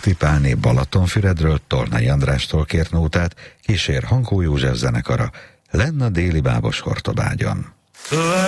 Pálné Balatonfüredről Tolnai Andrástól kért nótát, kísér Hankó József zenekara Lenn a déli bábos Hortobágyon.